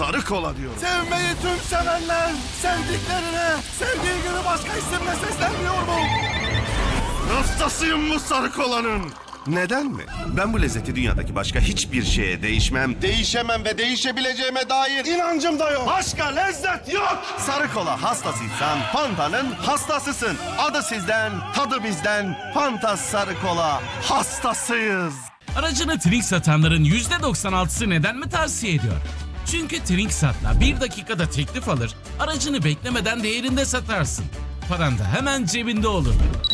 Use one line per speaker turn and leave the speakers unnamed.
sarı kola diyorum.
Sevmeyi tüm sevenler sevdiklerine sevdiği gibi başka isimle seslenmiyor mu?
Hastasıyım bu sarı kolanın. Neden mi? Ben bu lezzeti dünyadaki başka hiçbir şeye değişmem. Değişemem ve değişebileceğime dair
İnancım da yok.
başka lezzet yok. Sarı kola hastasıysan Fanta'nın hastasısın. Adı sizden, tadı bizden. Fanta sarı kola hastasıyız.
Aracını Trink satanların %96'sı neden mi tavsiye ediyor? Çünkü Trinksat'la 1 dakikada teklif alır, aracını beklemeden değerinde satarsın. Paran da hemen cebinde olur.